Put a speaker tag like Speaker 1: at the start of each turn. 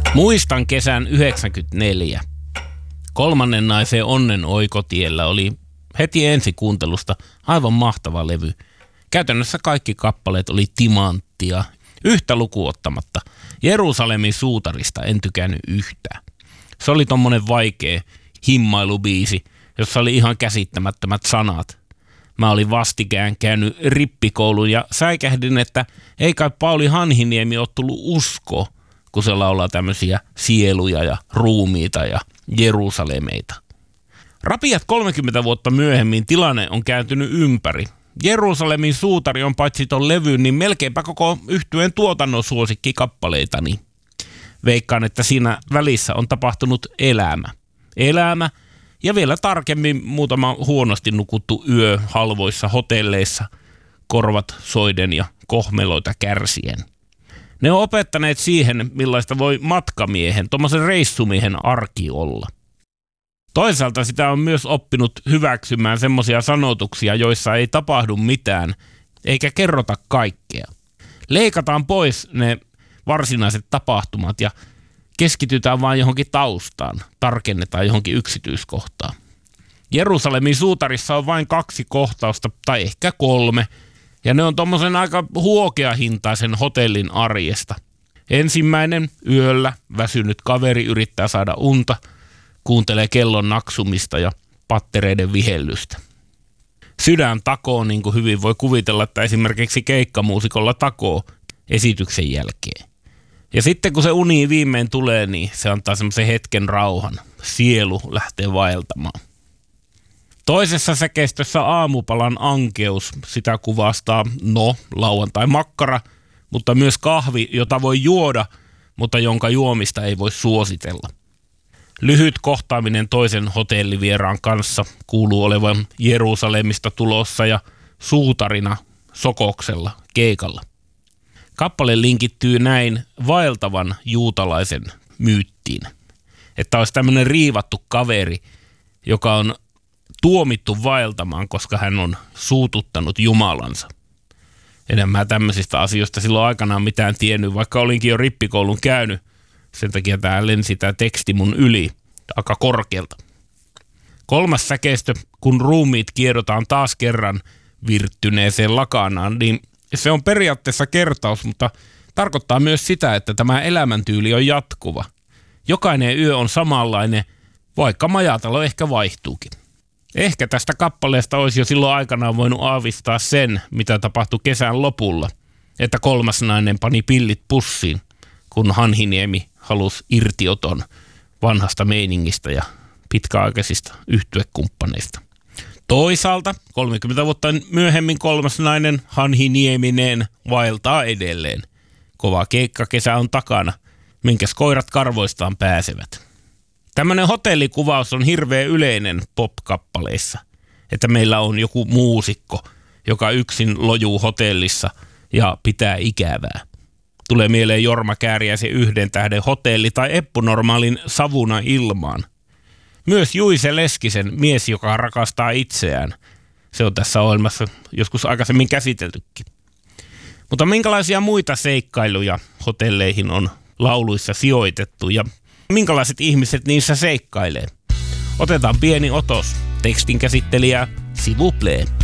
Speaker 1: Muistan kesän 1994. Kolmannen naisen Onnen oikotiellä oli heti ensikuuntelusta aivan mahtava levy. Käytännössä kaikki kappaleet oli timanttia, yhtä lukuottamatta. Jerusalemin suutarista en tykännyt yhtään. Se oli tommonen vaikea himmailubiisi, jossa oli ihan käsittämättömät sanat. Mä olin vastikään käynyt rippikoulun ja säikähdin, että ei kai Pauli Hanhiniemi ole tullut usko, kun se laulaa tämmöisiä sieluja ja ruumiita ja Jerusalemeita. Rapiat 30 vuotta myöhemmin tilanne on kääntynyt ympäri. Jerusalemin suutari on paitsi ton levyn, niin melkeinpä koko yhtyeen tuotannon suosikkikappaleitani. Veikkaan, että siinä välissä on tapahtunut elämä ja vielä tarkemmin muutama huonosti nukuttu yö halvoissa hotelleissa, korvat soiden ja kohmeloita kärsien. Ne on opettaneet siihen, millaista voi matkamiehen, tommosen reissumiehen arki olla. Toisaalta sitä on myös oppinut hyväksymään semmoisia sanotuksia, joissa ei tapahdu mitään, eikä kerrota kaikkea. Leikataan pois ne varsinaiset tapahtumat ja keskitytään vain johonkin taustaan, tarkennetaan johonkin yksityiskohtaan. Jerusalemin suutarissa on vain 2 kohtausta, tai ehkä 3, ja ne on tommosen aika huokeahintaisen hotellin arjesta. Ensimmäinen yöllä väsynyt kaveri yrittää saada unta, kuuntelee kellon naksumista ja pattereiden vihellystä. Sydän takoo, niin kuin hyvin voi kuvitella, että esimerkiksi keikkamuusikolla takoo esityksen jälkeen. Ja sitten kun se uni viimein tulee, niin se antaa semmoisen hetken rauhan. Sielu lähtee vaeltamaan. Toisessa säkeistössä aamupalan ankeus, sitä kuvastaa, lauantai-makkara, mutta myös kahvi, jota voi juoda, mutta jonka juomista ei voi suositella. Lyhyt kohtaaminen toisen hotellivieraan kanssa kuuluu olevan Jerusalemista tulossa ja suutarina Sokoksella keikalla. Kappale linkittyy näin vaeltavan juutalaisen myyttiin, että olisi tämmöinen riivattu kaveri, joka on tuomittu vaeltamaan, koska hän on suututtanut Jumalansa. Enemmän tämmöisistä asioista silloin aikanaan mitään tiennyt, vaikka olinkin jo rippikoulun käynyt. Sen takia tämä lensi tämä teksti mun yli aika korkealta. 3. säkeistö, kun ruumiit kiedotaan taas kerran virttyneeseen lakanaan, niin se on periaatteessa kertaus, mutta tarkoittaa myös sitä, että tämä elämäntyyli on jatkuva. Jokainen yö on samanlainen, vaikka majatalo ehkä vaihtuukin. Ehkä tästä kappaleesta olisi jo silloin aikanaan voinut aavistaa sen, mitä tapahtui kesän lopulla, että 3. nainen pani pillit pussiin, kun Hanhiniemi halusi irtioton vanhasta meiningistä ja pitkäaikaisista yhtyekumppaneista. Toisaalta 30 vuotta myöhemmin 3. nainen Hanhinieminen vaeltaa edelleen. Kova keikkakesä on takana, minkäs koirat karvoistaan pääsevät. Tämmöinen hotellikuvaus on hirveän yleinen pop-kappaleissa, että meillä on joku muusikko, joka yksin lojuu hotellissa ja pitää ikävää. Tulee mieleen Jorma Kääriäisen 1 tähden hotelli tai Eppu Normaalin Savuna ilmaan. Myös Juise Leskisen Mies, joka rakastaa itseään. Se on tässä ohjelmassa joskus aikaisemmin käsiteltykin. Mutta minkälaisia muita seikkailuja hotelleihin on lauluissa sijoitettu ja minkälaiset ihmiset niissä seikkailee? Otetaan pieni otos. Tekstin käsittelijä S'il vous plaît.